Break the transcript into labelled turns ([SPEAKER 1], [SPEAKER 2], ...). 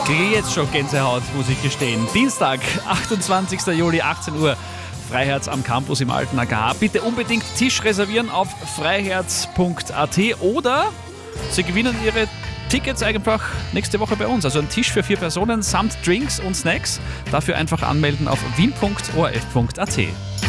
[SPEAKER 1] Kriege jetzt schon Gänsehaut, muss ich gestehen. Dienstag, 28. Juli, 18 Uhr. Freiherz am Campus im Alten AKH. Bitte unbedingt Tisch reservieren auf freiherz.at oder Sie gewinnen Ihre Tickets einfach nächste Woche bei uns. Also ein Tisch für 4 Personen samt Drinks und Snacks. Dafür einfach anmelden auf wien.orf.at.